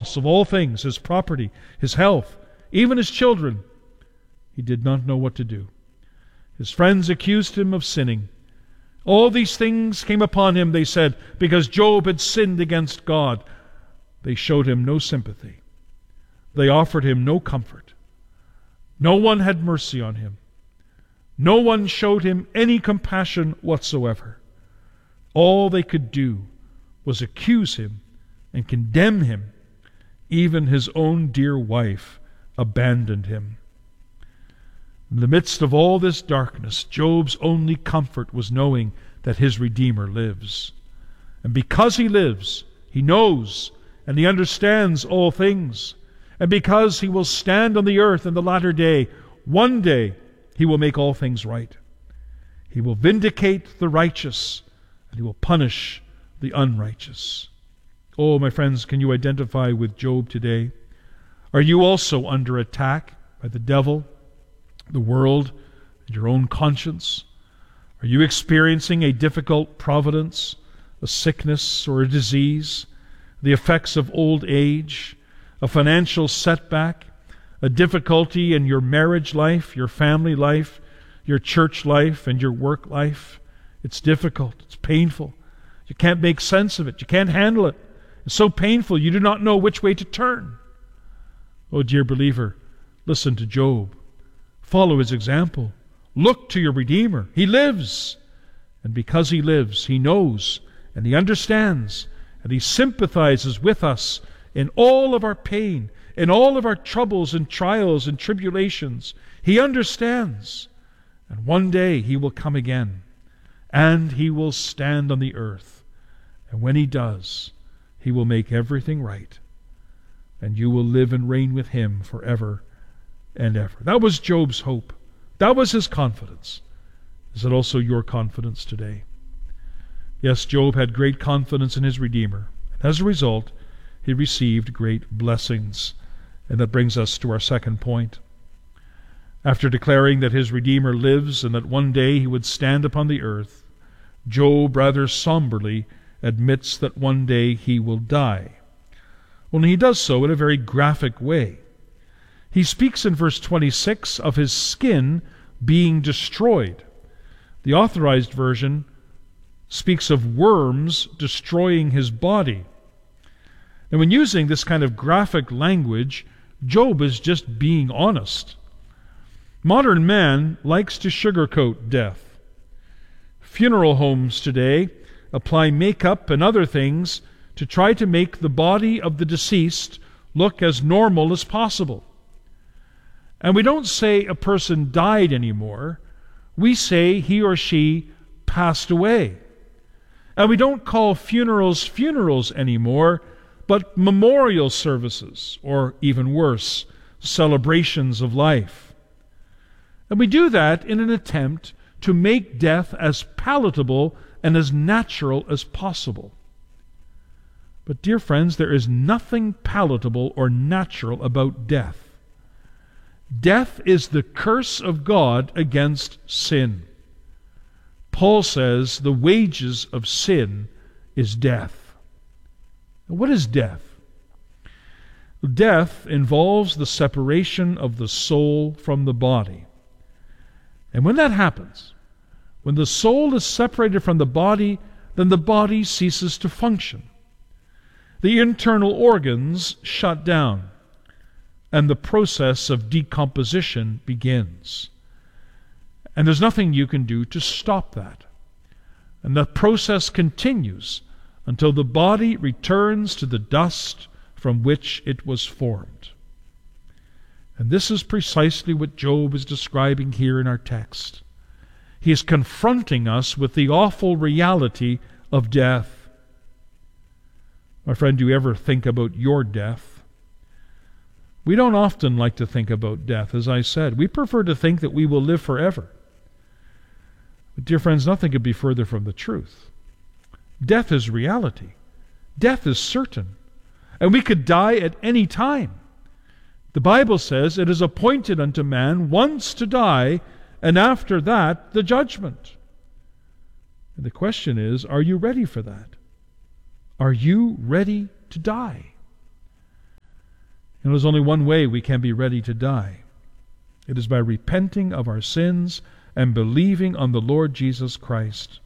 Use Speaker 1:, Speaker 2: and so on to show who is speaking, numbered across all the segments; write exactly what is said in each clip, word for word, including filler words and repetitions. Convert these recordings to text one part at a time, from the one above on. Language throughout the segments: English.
Speaker 1: loss of all things, his property, his health, even his children, he did not know what to do. His friends accused him of sinning. All these things came upon him, they said, because Job had sinned against God. They showed him no sympathy. They offered him no comfort. No one had mercy on him. No one showed him any compassion whatsoever. All they could do was accuse him and condemn him. Even his own dear wife abandoned him. In the midst of all this darkness, Job's only comfort was knowing that his Redeemer lives. And because he lives, he knows and he understands all things. And because he will stand on the earth in the latter day, one day he will make all things right. He will vindicate the righteous, and he will punish the unrighteous. Oh, my friends, can you identify with Job today? Are you also under attack by the devil, the world, and your own conscience? Are you experiencing a difficult providence, a sickness or a disease, the effects of old age, a financial setback, a difficulty in your marriage life, your family life, your church life, and your work life? It's difficult. It's painful. You can't make sense of it. You can't handle it. It's so painful you do not know which way to turn. Oh, dear believer, listen to Job. Follow his example. Look to your Redeemer. He lives. And because he lives, he knows and he understands and he sympathizes with us in all of our pain, in all of our troubles and trials and tribulations. He understands. And one day he will come again, and he will stand on the earth. And when he does, he will make everything right. And you will live and reign with him forever and ever. That was Job's hope. That was his confidence. Is it also your confidence today? Yes, Job had great confidence in his Redeemer. And as a result, he received great blessings. And that brings us to our second point. After declaring that his Redeemer lives and that one day he would stand upon the earth, Job rather somberly admits that one day he will die. Only he does so in a very graphic way. He speaks in verse twenty-six of his skin being destroyed. The Authorized Version speaks of worms destroying his body. And when using this kind of graphic language, Job is just being honest. Modern man likes to sugarcoat death. Funeral homes today apply makeup and other things to try to make the body of the deceased look as normal as possible. And we don't say a person died anymore. We say he or she passed away. And we don't call funerals funerals anymore, but memorial services, or even worse, celebrations of life. And we do that in an attempt to make death as palatable and as natural as possible. But dear friends, there is nothing palatable or natural about death. Death is the curse of God against sin. Paul says the wages of sin is death. Now, what is death? Death involves the separation of the soul from the body. And when that happens, when the soul is separated from the body, then the body ceases to function. The internal organs shut down, and the process of decomposition begins. And there's nothing you can do to stop that. And the process continues until the body returns to the dust from which it was formed. And this is precisely what Job is describing here in our text. He is confronting us with the awful reality of death. My friend, do you ever think about your death? We don't often like to think about death, as I said. We prefer to think that we will live forever. But dear friends, nothing could be further from the truth. Death is reality. Death is certain. And we could die at any time. The Bible says it is appointed unto man once to die, and after that the judgment. And the question is, are you ready for that? Are you ready to die? And there's only one way we can be ready to die. It is by repenting of our sins and believing on the Lord Jesus Christ.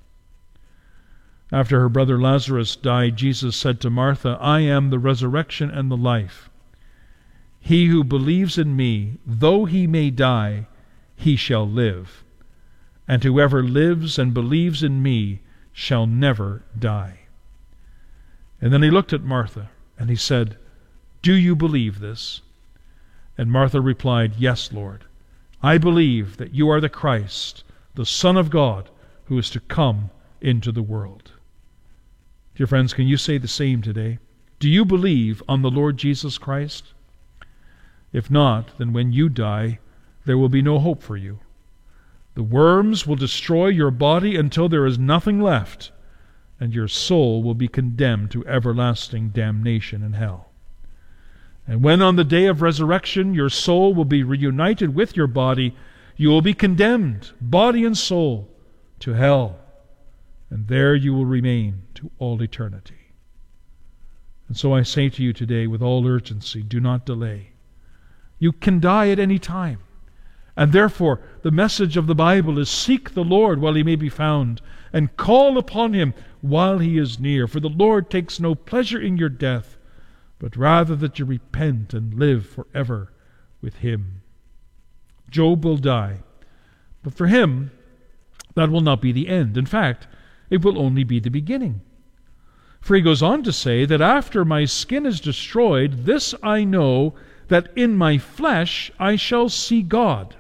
Speaker 1: After her brother Lazarus died, Jesus said to Martha, I am the resurrection and the life. He who believes in me, though he may die, he shall live. And whoever lives and believes in me shall never die. And then he looked at Martha, and he said, Do you believe this? And Martha replied, Yes, Lord. I believe that you are the Christ, the Son of God, who is to come into the world. Dear friends, can you say the same today? Do you believe on the Lord Jesus Christ? If not, then when you die, there will be no hope for you. The worms will destroy your body until there is nothing left, and your soul will be condemned to everlasting damnation in hell. And when on the day of resurrection your soul will be reunited with your body, you will be condemned, body and soul, to hell, and there you will remain to all eternity. And so I say to you today with all urgency, do not delay. You can die at any time. And therefore, the message of the Bible is seek the Lord while he may be found, and call upon him while he is near. For the Lord takes no pleasure in your death, but rather that you repent and live forever with him. Job will die, but for him, that will not be the end. In fact, it will only be the beginning. For he goes on to say that after my skin is destroyed, this I know, that in my flesh I shall see God.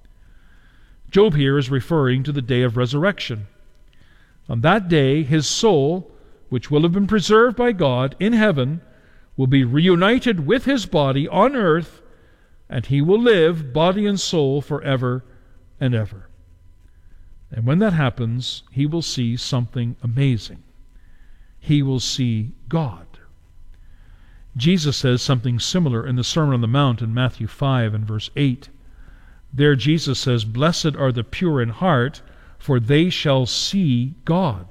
Speaker 1: Job here is referring to the day of resurrection. On that day, his soul, which will have been preserved by God in heaven, will be reunited with his body on earth, and he will live, body and soul, forever and ever. And when that happens, he will see something amazing. He will see God. Jesus says something similar in the Sermon on the Mount in Matthew five and verse eight. There Jesus says, Blessed are the pure in heart, for they shall see God.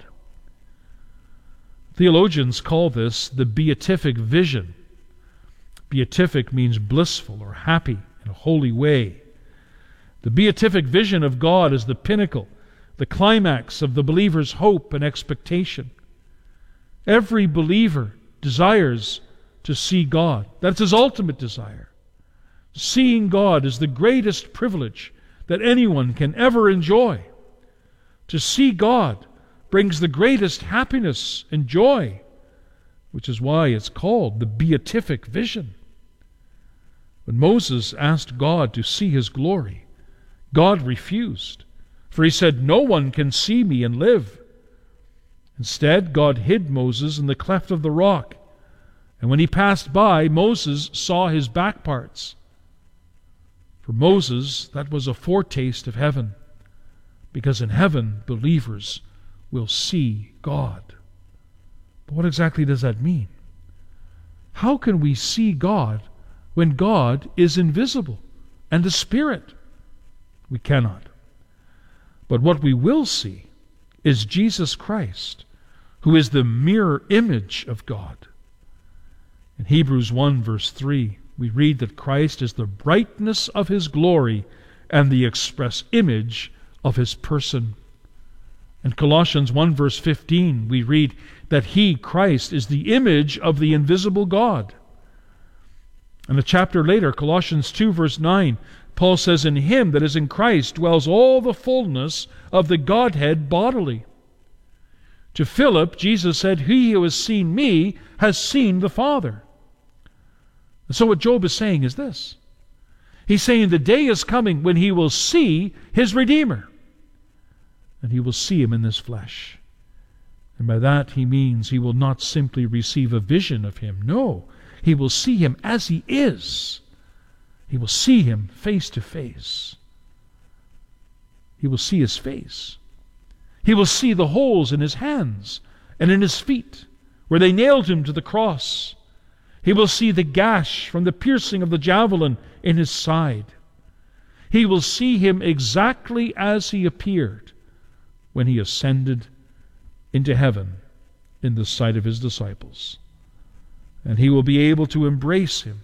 Speaker 1: Theologians call this the beatific vision. Beatific means blissful or happy in a holy way. The beatific vision of God is the pinnacle, the climax of the believer's hope and expectation. Every believer desires to see God. That's his ultimate desire. Seeing God is the greatest privilege that anyone can ever enjoy. To see God brings the greatest happiness and joy, which is why it's called the beatific vision. When Moses asked God to see his glory, God refused, for he said, No one can see me and live. Instead, God hid Moses in the cleft of the rock, and when he passed by, Moses saw his back parts. For Moses, that was a foretaste of heaven, because in heaven, believers will see God. But what exactly does that mean? How can we see God when God is invisible and a spirit? We cannot. But what we will see is Jesus Christ, who is the mirror image of God. In Hebrews one verse three, we read that Christ is the brightness of his glory and the express image of his person. In Colossians one verse fifteen, we read that he, Christ, is the image of the invisible God. And a chapter later, Colossians two verse nine, Paul says, In him that is in Christ dwells all the fullness of the Godhead bodily. To Philip, Jesus said, He who has seen me has seen the Father. And so what Job is saying is this. He's saying the day is coming when he will see his Redeemer. And he will see him in this flesh. And by that he means he will not simply receive a vision of him. No, he will see him as he is. He will see him face to face. He will see his face. He will see the holes in his hands and in his feet where they nailed him to the cross. He will see the gash from the piercing of the javelin in his side. He will see him exactly as he appeared when he ascended into heaven in the sight of his disciples. And he will be able to embrace him